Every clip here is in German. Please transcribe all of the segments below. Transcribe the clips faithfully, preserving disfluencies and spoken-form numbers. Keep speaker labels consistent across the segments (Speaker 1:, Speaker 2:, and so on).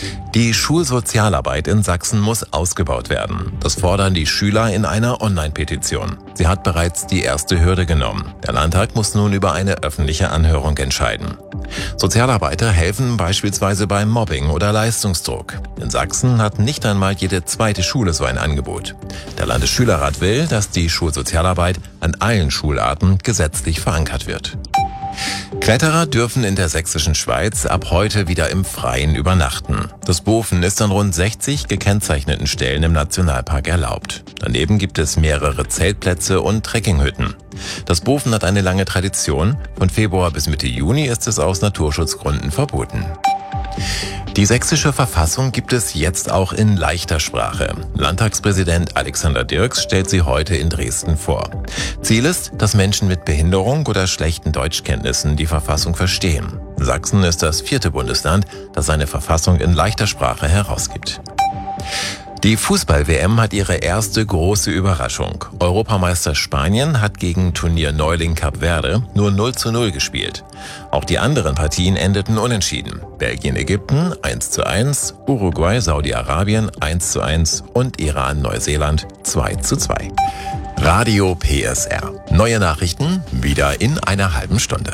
Speaker 1: Die Schulsozialarbeit in Sachsen muss ausgebaut werden. Das fordern die Schüler in einer Online-Petition. Sie hat bereits die erste Hürde genommen. Der Landtag muss nun über eine öffentliche Anhörung entscheiden. Sozialarbeiter helfen beispielsweise beim Mobbing oder Leistungsdruck. In Sachsen hat nicht einmal jede zweite Schule so ein Angebot. Der Landesschülerrat will, dass die Schulsozialarbeit an allen Schularten gesetzlich verankert wird. Kletterer dürfen in der sächsischen Schweiz ab heute wieder im Freien übernachten. Das Bofen ist an rund sechzig gekennzeichneten Stellen im Nationalpark erlaubt. Daneben gibt es mehrere Zeltplätze und Trekkinghütten. Das Bofen hat eine lange Tradition. Von Februar bis Mitte Juni ist es aus Naturschutzgründen verboten. Die sächsische Verfassung gibt es jetzt auch in leichter Sprache. Landtagspräsident Alexander Dirks stellt sie heute in Dresden vor. Ziel ist, dass Menschen mit Behinderung oder schlechten Deutschkenntnissen die Verfassung verstehen. Sachsen ist das vierte Bundesland, das seine Verfassung in leichter Sprache herausgibt. Die Fußball-W M hat ihre erste große Überraschung. Europameister Spanien hat gegen Turnierneuling Kap Verde nur null zu null gespielt. Auch die anderen Partien endeten unentschieden. Belgien-Ägypten eins zu eins, Uruguay-Saudi-Arabien eins zu eins und Iran-Neuseeland zwei zu zwei. Radio P S R. Neue Nachrichten wieder in einer halben Stunde.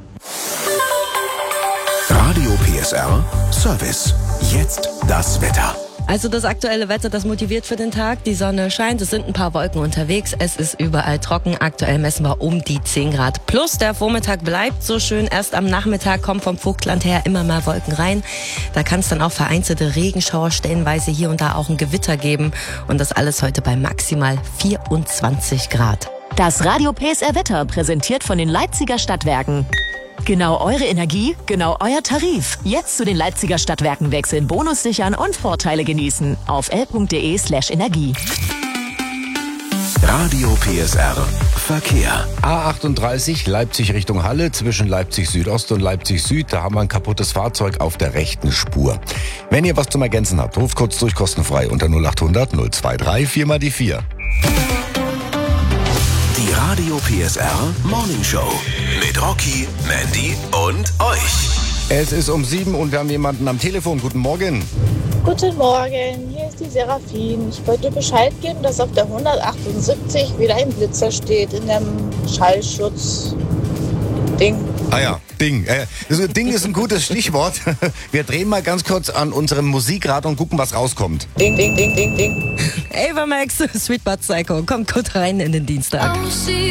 Speaker 2: Radio P S R Service. Jetzt das Wetter.
Speaker 3: Also das aktuelle Wetter, das motiviert für den Tag. Die Sonne scheint, es sind ein paar Wolken unterwegs. Es ist überall trocken. Aktuell messen wir um die zehn Grad. Plus der Vormittag bleibt so schön. Erst am Nachmittag kommen vom Vogtland her immer mal Wolken rein. Da kann es dann auch vereinzelte Regenschauer, stellenweise hier und da auch ein Gewitter geben. Und das alles heute bei maximal vierundzwanzig Grad.
Speaker 4: Das Radio P S R Wetter präsentiert von den Leipziger Stadtwerken. Genau eure Energie, genau euer Tarif. Jetzt zu den Leipziger Stadtwerken wechseln, Bonus sichern und Vorteile genießen. Auf l punkt de slash Energie.
Speaker 2: Radio P S R Verkehr.
Speaker 5: A achtunddreißig Leipzig Richtung Halle zwischen Leipzig Südost und Leipzig Süd. Da haben wir ein kaputtes Fahrzeug auf der rechten Spur. Wenn ihr was zum Ergänzen habt, ruft kurz durch kostenfrei unter null achthundert null dreiundzwanzig vier mal die vier.
Speaker 2: Die Radio P S R Morning Show mit Rocky, Mandy und euch.
Speaker 5: Es ist um sieben und wir haben jemanden am Telefon. Guten Morgen.
Speaker 6: Guten Morgen, hier ist die Serafin. Ich wollte Bescheid geben, dass auf der hundertachtundsiebzig wieder ein Blitzer steht in dem Schallschutz-Ding.
Speaker 5: Ah ja, Ding. Äh, das Ding ist ein gutes Stichwort. Wir drehen mal ganz kurz an unserem Musikrad und gucken, was rauskommt.
Speaker 6: Ding, ding, ding, ding, ding.
Speaker 3: Ava Max, Sweet But Psycho, kommt gut rein in den Dienstag.